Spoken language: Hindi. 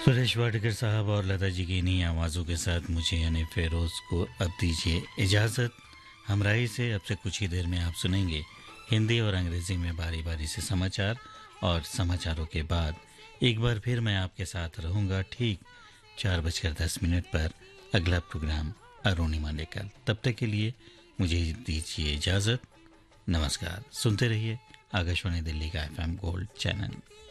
सुरेश वाडकर साहब और लता जी की इन्हीं आवाज़ों के साथ मुझे यानी फेरोज़ को अब दीजिए इजाज़त। हमराही से अब से कुछ ही देर में आप सुनेंगे हिंदी और अंग्रेज़ी में बारी बारी से समाचार, और समाचारों के बाद एक बार फिर मैं आपके साथ रहूँगा ठीक 4:10 पर अगला प्रोग्राम अरुणिमा लेकर। तब तक के लिए मुझे दीजिए इजाज़त। नमस्कार। सुनते रहिए आकाशवाणी दिल्ली का FM गोल्ड चैनल।